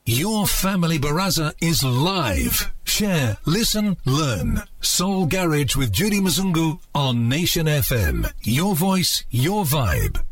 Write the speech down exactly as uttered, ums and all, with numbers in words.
Your family baraza is live. Share, listen, learn. Soul Garage with Judy Mzungu on Nation F M. Your voice, your vibe.